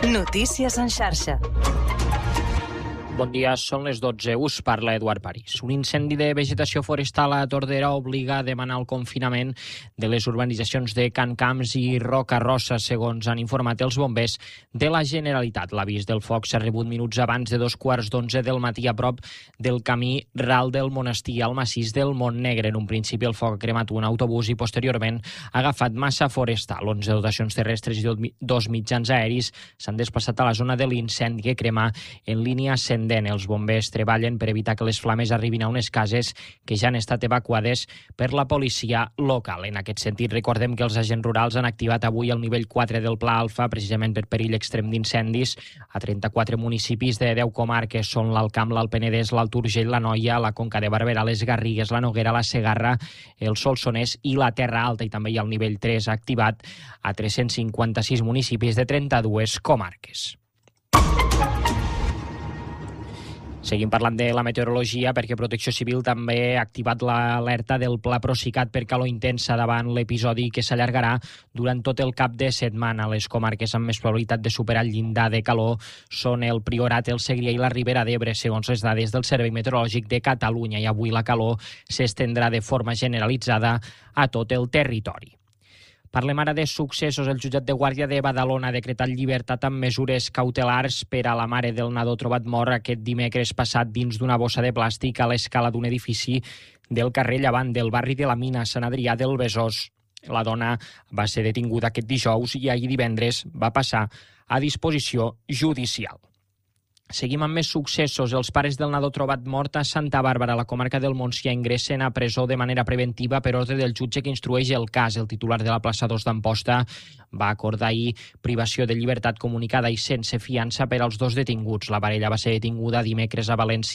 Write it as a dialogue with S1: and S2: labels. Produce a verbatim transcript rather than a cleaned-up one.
S1: Notícies en xarxa.
S2: Bon dia, són les dotze. Us parla Eduard París. Un incendi de vegetació forestal a Tordera obliga a demanar el confinament de les urbanitzacions de Can Camps i Roca Rossa, segons han informat els bombers de la Generalitat. L'avís del foc s'ha rebut minuts abans de dos quarts d'onze del matí a prop del camí ral del Monestir al massís del Montnegre. En un principi el foc ha cremat un autobús i posteriorment ha agafat massa forestal. onze dotacions terrestres i dos mitjans aeris s'han desplaçat a la zona de l'incendi que crema en línia ascendent. Els bombers treballen per evitar que les flames arribin a unes cases que ja han estat evacuades per la policia local. En aquest sentit, recordem que els agents rurals han activat avui el nivell quatre del Pla Alfa, precisament per perill extrem d'incendis, a trenta-quatre municipis de deu comarques. Són l'Alt Camp, l'Alt Penedès, l'Alt Urgell, la Noia, la Conca de Barberà, les Garrigues, la Noguera, la Segarra, el Solsonès i la Terra Alta. I també hi ha el nivell tres activat a tres-cents cinquanta-sis municipis de trenta-dues comarques. Seguim parlant de la meteorologia perquè Protecció Civil també ha activat l'alerta del Pla Procicat per calor intensa davant l'episodi que s'allargarà durant tot el cap de setmana. Les comarques amb més probabilitat de superar el llindar de calor són el Priorat, el Segrià i la Ribera d'Ebre, segons les dades del Servei Meteorològic de Catalunya. I avui la calor s'estendrà de forma generalitzada a tot el territori. Parlem ara de successos. El jutjat de Guàrdia de Badalona ha decretat llibertat amb mesures cautelars per a la mare del nadó trobat mort aquest dimecres passat dins d'una bossa de plàstic a l'escala d'un edifici del carrer Llevant del barri de la Mina, Sant Adrià del Besòs. La dona va ser detinguda aquest dijous i ahir divendres va passar a disposició judicial. Seguim amb més successos. Els pares del nadó trobat mort a Santa Bàrbara, a la comarca del Montsià, ingressen a presó de manera preventiva per ordre del jutge que instrueix el cas. El titular de la plaça dos d'Amposta va acordar ahir privació de llibertat comunicada i sense fiança per als dos detinguts. La parella va ser detinguda dimecres a València